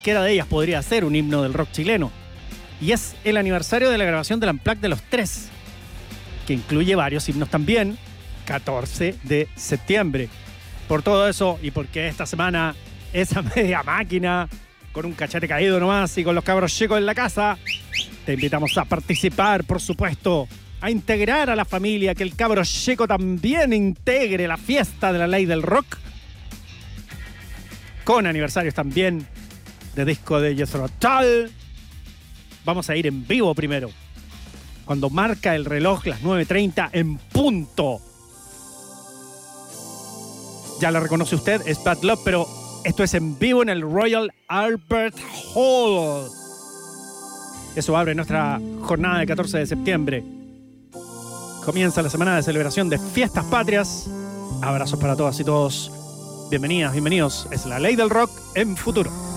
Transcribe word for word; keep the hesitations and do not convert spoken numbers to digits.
cualquiera de ellas podría ser un himno del rock chileno. Y es el aniversario de la grabación del Unplugged de los Tres, que incluye varios himnos también, catorce de septiembre. Por todo eso y porque esta semana esa media máquina con un cachete caído nomás y con los cabros chicos en la casa, te invitamos a participar, por supuesto, a integrar a la familia, que el cabro chico también integre la fiesta de la ley del rock, con aniversarios también de disco de Jethro Tull. Vamos a ir en vivo primero, cuando marca el reloj las nueve treinta en punto. Ya la reconoce usted, es Bad Love, pero esto es en vivo en el Royal Albert Hall. Eso abre nuestra jornada del catorce de septiembre. Comienza la semana de celebración de Fiestas Patrias. Abrazos para todas y todos. Bienvenidas, bienvenidos. Es la ley del rock en Futuro.